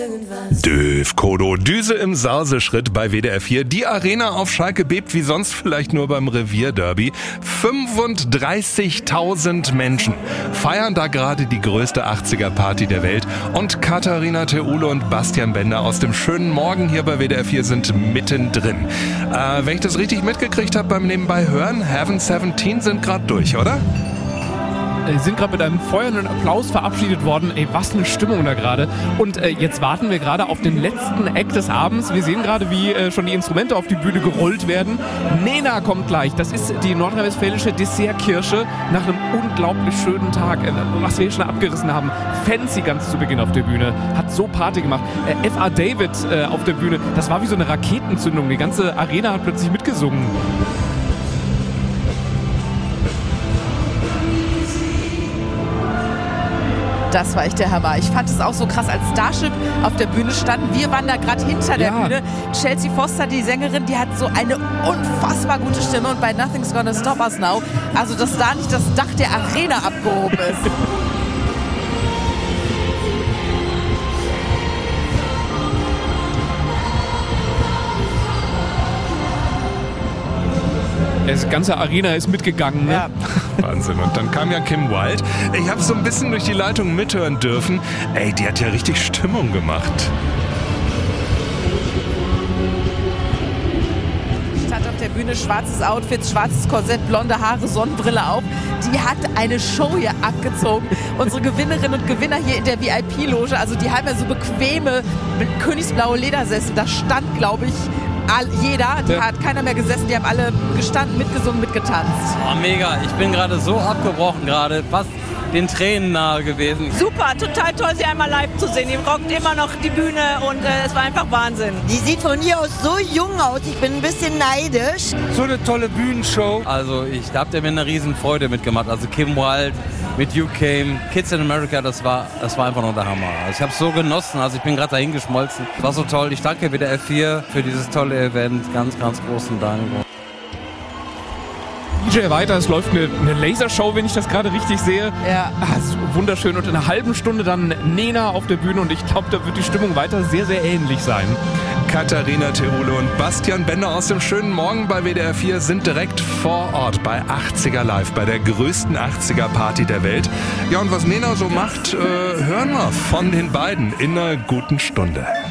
Döv Kodo, Düse im Sauseschritt bei WDR 4. Die Arena auf Schalke bebt wie sonst vielleicht nur beim Revierderby. 35.000 Menschen feiern da gerade die größte 80er-Party der Welt. Und Katharina Theule und Bastian Bender aus dem schönen Morgen hier bei WDR 4 sind mittendrin. Wenn ich das richtig mitgekriegt habe beim Nebenbei hören, Heaven 17 sind gerade durch, oder? Sind gerade mit einem feuernden Applaus verabschiedet worden. Ey, was eine Stimmung da gerade. Und jetzt warten wir gerade auf den letzten Act des Abends. Wir sehen gerade, wie schon die Instrumente auf die Bühne gerollt werden. Nena kommt gleich. Das ist die nordrhein-westfälische Dessertkirsche nach einem unglaublich schönen Tag, was wir hier schon abgerissen haben. Fancy ganz zu Beginn auf der Bühne. Hat so Party gemacht. F.A. David auf der Bühne. Das war wie so eine Raketenzündung. Die ganze Arena hat plötzlich mitgesungen. Das war echt der Hammer. Ich fand es auch so krass, als Starship auf der Bühne stand. Wir waren da gerade hinter der Bühne. Chelsea Foster, die Sängerin, die hat so eine unfassbar gute Stimme. Und bei Nothing's Gonna Stop Us Now, also dass da nicht das Dach der Arena abgehoben ist. Die ganze Arena ist mitgegangen, ne? Ja. Wahnsinn. Und dann kam ja Kim Wilde. Ich habe so ein bisschen durch die Leitung mithören dürfen. Ey, die hat ja richtig Stimmung gemacht. Stand auf der Bühne, schwarzes Outfit, schwarzes Korsett, blonde Haare, Sonnenbrille auf. Die hat eine Show hier abgezogen. Unsere Gewinnerinnen und Gewinner hier in der VIP-Loge, also die haben ja so bequeme, königsblaue Ledersessel. Da stand, glaube ich, jeder, hat keiner mehr gesessen, die haben alle gestanden, mitgesungen, mitgetanzt. Oh, mega, ich bin gerade so abgebrochen gerade, fast den Tränen nahe gewesen. Super, total toll, sie einmal live zu sehen. Die rockt immer noch die Bühne und es war einfach Wahnsinn. Die sieht von hier aus so jung aus, ich bin ein bisschen neidisch. So eine tolle Bühnenshow. Also da habt ihr mir eine riesen Freude mitgemacht. Also Kim Wilde mit You Came, Kids in America, das war einfach nur der Hammer. Also ich habe es so genossen, also ich bin gerade dahin geschmolzen. War so toll. Ich danke WDR 4 für dieses tolle Event. Ganz, ganz großen Dank. DJ weiter, es läuft eine Lasershow, wenn ich das gerade richtig sehe. Ja. Wunderschön. Und in einer halben Stunde dann Nena auf der Bühne und ich glaube, da wird die Stimmung weiter sehr, sehr ähnlich sein. Katharina Theule und Bastian Bender aus dem schönen Morgen bei WDR 4 sind direkt vor Ort bei 80er Live, bei der größten 80er-Party der Welt. Ja, und was Nena so macht, hören wir von den beiden in einer guten Stunde.